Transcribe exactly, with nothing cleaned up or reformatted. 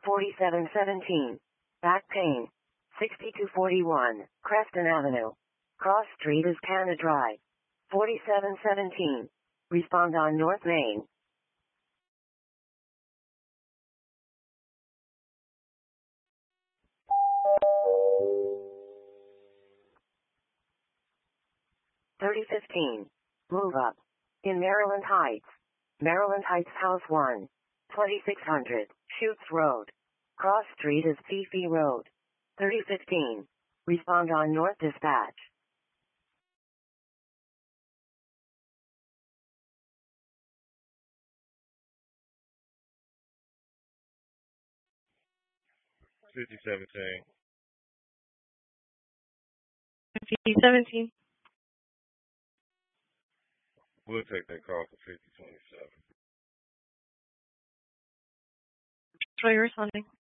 forty-seven seventeen. Back pain. sixty-two forty-one. Creston Avenue. Cross Street is Canna Drive. forty-seven seventeen. Respond on North Main. thirty fifteen. Move up. In Maryland Heights. Maryland Heights House one. twenty-six hundred. Schutz Road. Cross Street is Fifi Road. thirty fifteen. Respond on North Dispatch. fifty seventeen. fifty seventeen. We'll take that call for fifty twenty-seven. Troy responding.